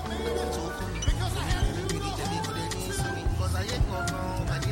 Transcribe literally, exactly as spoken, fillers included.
So come, because I have you. Because I ain't gonna